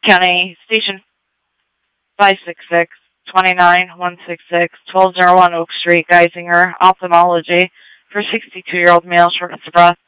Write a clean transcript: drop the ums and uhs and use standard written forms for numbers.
County Station 566, 29166, 1201 Oak Street, Geisinger, ophthalmology for 62-year-old male, shortness of breath.